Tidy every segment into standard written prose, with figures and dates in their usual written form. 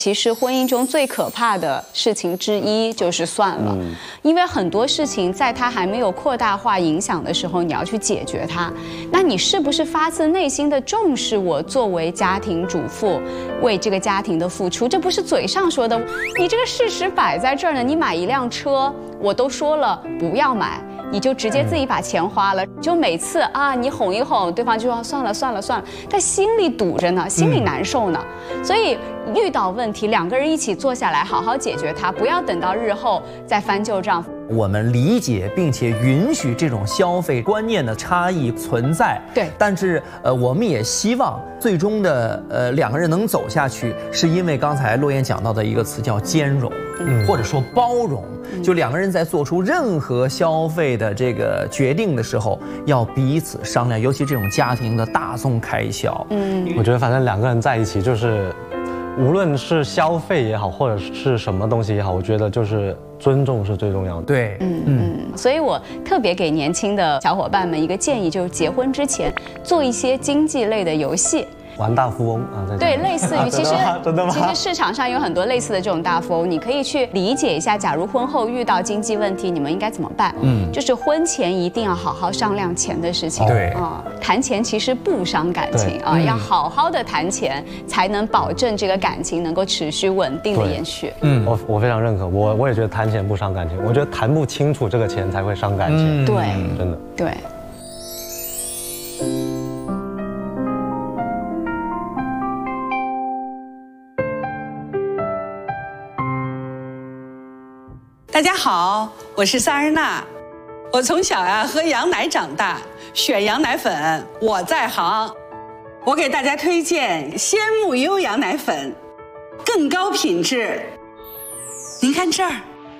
其实婚姻中最可怕的事情之一就是算了，因为很多事情在它还没有扩大化影响的时候，你要去解决它。那你是不是发自内心的重视我作为家庭主妇为这个家庭的付出？这不是嘴上说的，你这个事实摆在这儿呢。你买一辆车，我都说了不要买。 你就直接自己把钱花了，就每次啊，你哄一哄，对方就说算了算了算了，但心里堵着呢，心里难受呢。所以遇到问题，两个人一起坐下来，好好解决它，不要等到日后再翻旧账。 我们理解并且允许这种消费观念的差异存在， 对。但是我们也希望最终的两个人能走下去，是因为刚才洛言讲到的一个词叫兼容，或者说包容。 就两个人在做出任何消费的这个决定的时候，要彼此商量，尤其这种家庭的大宗开销。 我觉得反正两个人在一起，就是无论是消费也好，或者是什么东西也好，我觉得就是尊重是最重要的。 对， 所以我特别给年轻的小伙伴们一个建议，就是结婚之前做一些经济类的游戏。 玩大富翁啊， 对，类似于其实真的吗？ 其实市场上有很多类似的这种大富翁，你可以去理解一下，假如婚后遇到经济问题，你们应该怎么办？就是婚前一定要好好商量钱的事情。 对啊，谈钱其实不伤感情啊，要好好的谈钱，才能保证这个感情能够持续稳定的延续。 我非常认可，我也觉得谈钱不伤感情，我觉得谈不清楚这个钱才会伤感情。 对， 真的对。 大家好，我是萨日娜。我从小喝羊奶长大，选羊奶粉我在行。我给大家推荐鲜木优羊奶粉，更高品质。您看这儿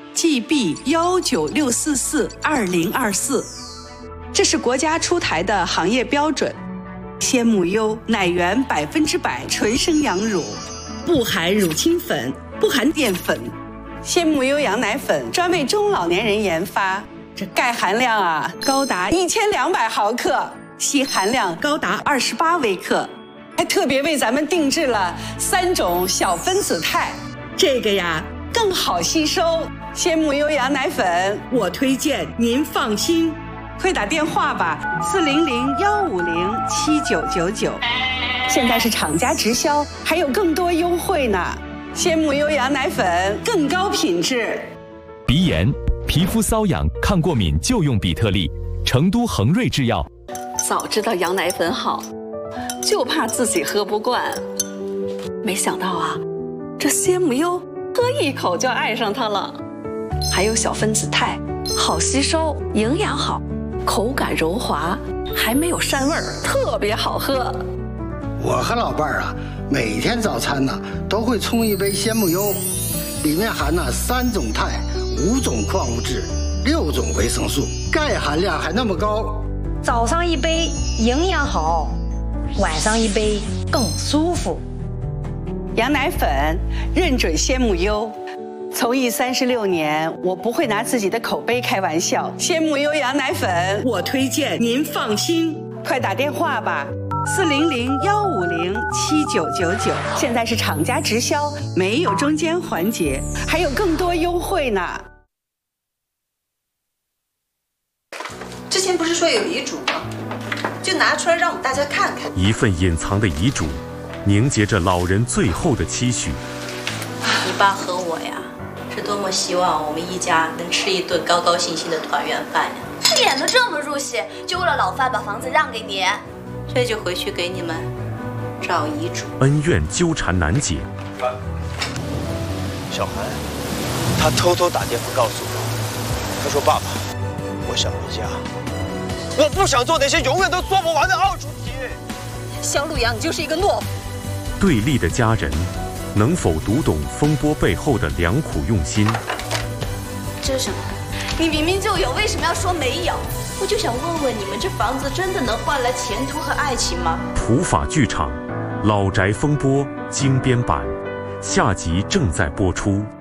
，GB196442024，这是国家出台的行业标准。鲜木优奶源100%纯生羊乳，不含乳清粉，不含淀粉。 鲜木优羊奶粉专为中老年人研发，这钙含量高达1200毫克，硒含量高达28微克，还特别为咱们定制了3种小分子肽，这个更好吸收。鲜木优羊奶粉我推荐您放心，快打电话吧，400-150-7999，现在是厂家直销，还有更多优惠呢。 鲜木优羊奶粉更高品质。 鼻炎、皮肤瘙痒、抗过敏就用比特丽，成都恒瑞制药。 早知道羊奶粉好，就怕自己喝不惯。没想到这鲜木优喝一口就爱上它了。还有小分子肽，好吸收，营养好，口感柔滑，还没有膻味儿，特别好喝。 我和老伴儿每天早餐都会冲一杯鲜木优，里面含3种肽、5种矿物质、6种维生素，钙含量还那么高。 早上一杯营养好，晚上一杯更舒服。 羊奶粉认准鲜木优，从艺36年，我不会拿自己的口碑开玩笑。鲜木优羊奶粉我推荐您放心，快打电话吧。 400-150-7999，现在是厂家直销，没有中间环节，还有更多优惠呢。 之前不是说有遗嘱吗？就拿出来让我们大家看看。 一份隐藏的遗嘱，凝结着老人最后的期许。 你爸和我是多么希望我们一家能吃一顿高高兴兴的团圆饭呀！ 演得这么入戏，就为了老范把房子让给你。 这就回去给你们照遗嘱。 恩怨纠缠难解。 小韩，他偷偷打电话告诉我，他说：“爸爸，我想回家，我不想做那些永远都做不完的二主题。” 小鲁阳，你就是一个懦夫。 对立的家人，能否读懂风波背后的良苦用心？ 这是什么？你明明就有，为什么要说没有？ 我就想问问你们，这房子真的能换来前途和爱情吗？ 普法剧场《老宅风波》精编版，下集正在播出。